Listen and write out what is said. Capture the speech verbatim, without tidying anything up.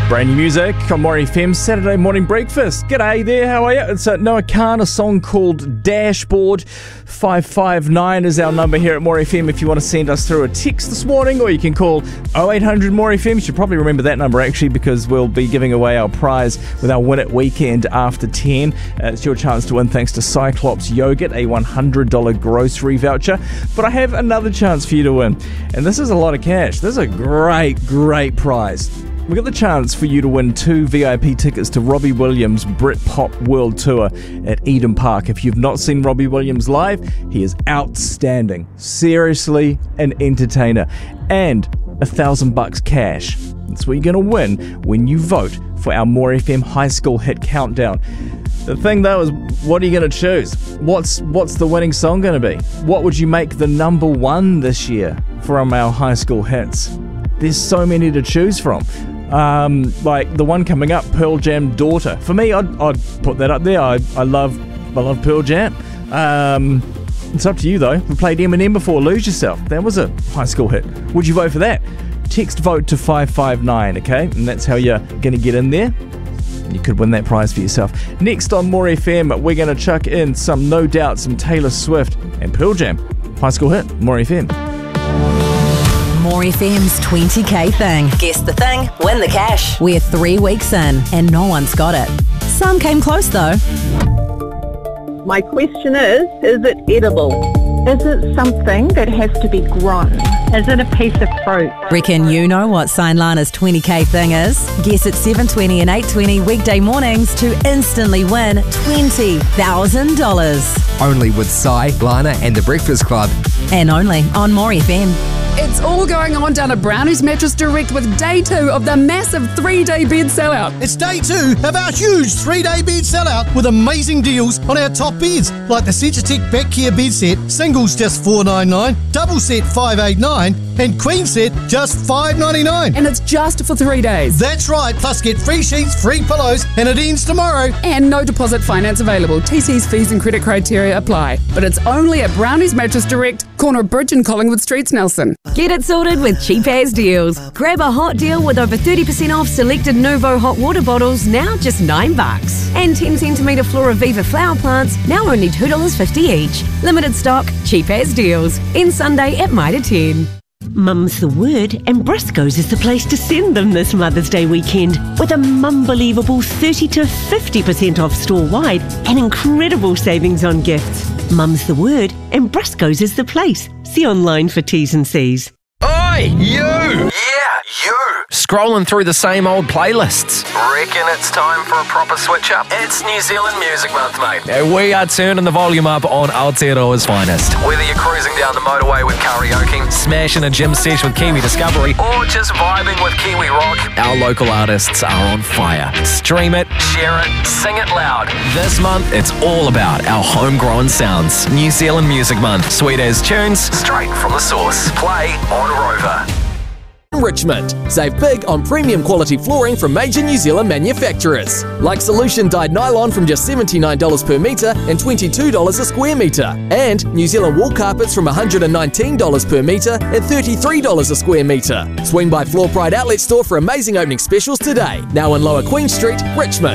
Brand new music on More F M Saturday morning breakfast. G'day there, how are you? It's a Noah Khan, a song called Dashboard. five five nine is our number here at More F M if you want to send us through a text this morning, or you can call oh eight hundred More F M. You should probably remember that number actually, because we'll be giving away our prize with our Win It weekend after ten. Uh, it's your chance to win thanks to Cyclops Yogurt, a one hundred dollars grocery voucher. But I have another chance for you to win, and this is a lot of cash. This is a great, great prize. We've got the chance for you to win two V I P tickets to Robbie Williams' Britpop World Tour at Eden Park. If you've not seen Robbie Williams live, he is outstanding. Seriously, an entertainer. And a thousand bucks cash. That's what you're going to win when you vote for our More F M High School Hit Countdown. The thing though is, what are you going to choose? What's what's the winning song going to be? What would you make the number one this year from our high school hits? There's so many to choose from. Um, like the one coming up, Pearl Jam Daughter. For me, I'd, I'd put that up there. I, I love I love Pearl Jam. Um, it's up to you though. We played Eminem before, Lose Yourself. That was a high school hit. Would you vote for that? Text vote to five five nine, okay? And that's how you're going to get in there. You could win that prize for yourself. Next on More F M, we're going to chuck in some No Doubt, some Taylor Swift and Pearl Jam. High school hit, More F M. More F M's twenty K thing. Guess the thing, win the cash. We're three weeks in and no one's got it. Some came close though. My question is, is it edible? Is it something that has to be grown? Is it a piece of fruit? Reckon you know what Sign Lana's twenty K thing is? Guess at seven twenty and eight twenty weekday mornings to instantly win twenty thousand dollars. Only with Sai, Lana and The Breakfast Club. And only on More F M. It's all going on down at Brownies Mattress Direct with day two of the massive three-day bed sellout. It's day two of our huge three-day bed sellout with amazing deals on our top beds, like the Centratec Back Care bed set, singles just four ninety-nine, double set five eighty-nine, and queen set just five ninety-nine. And it's just for three days. That's right, plus get free sheets, free pillows, and it ends tomorrow. And no deposit finance available. T C's fees and credit criteria apply. But it's only at Brownies Mattress Direct, corner of Bridge and Collingwood Streets, Nelson. Get it sorted with Cheap As Deals. Grab a hot deal with over thirty percent off selected Nuvo hot water bottles, now just nine bucks. And ten centimetre Flora Viva flower plants, now only two dollars fifty each. Limited stock, Cheap As Deals. In Sunday at Mitre ten. Mum's the word, and Briscoe's is the place to send them this Mother's Day weekend with a mum-believable thirty to fifty percent off store-wide and incredible savings on gifts. Mum's the word, and Briscoe's is the place. See online for T's and C's. Oi, you! Yeah, you! Scrolling through the same old playlists. Reckon it's time for a proper switch up? It's New Zealand Music Month, mate. And we are turning the volume up on Aotearoa's finest. Whether you're cruising down the motorway with karaoke, smashing a gym sesh with Kiwi Discovery, or just vibing with Kiwi Rock, our local artists are on fire. Stream it, share it, sing it loud. This month, it's all about our homegrown sounds. New Zealand Music Month. Sweet as tunes, straight from the source. Play on Rover. Richmond. Save big on premium quality flooring from major New Zealand manufacturers. Like Solution Dyed Nylon from just seventy-nine dollars per metre and twenty-two dollars a square metre. And New Zealand wool carpets from one hundred nineteen dollars per metre and thirty-three dollars a square metre. Swing by Floor Pride Outlet Store for amazing opening specials today. Now in Lower Queen Street, Richmond.